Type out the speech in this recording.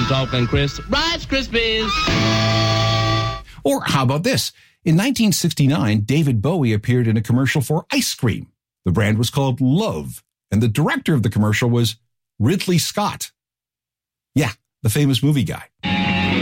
talking crisp. Rice Krispies. Or how about this? In 1969, David Bowie appeared in a commercial for ice cream. The brand was called Love, and the director of the commercial was Ridley Scott. Yeah, the famous movie guy.